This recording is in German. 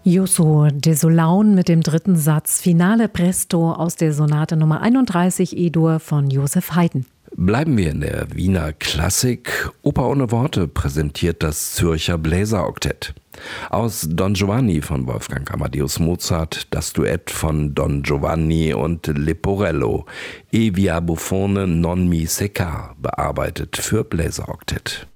Jusso Desolaun mit dem dritten Satz Finale Presto aus der Sonate Nummer 31 E-Dur von Joseph Haydn. Bleiben wir in der Wiener Klassik. Oper ohne Worte präsentiert das Zürcher Bläseroktett. Aus Don Giovanni von Wolfgang Amadeus Mozart das Duett von Don Giovanni und Leporello, E via buffone non mi seccar, bearbeitet für Bläseroktett.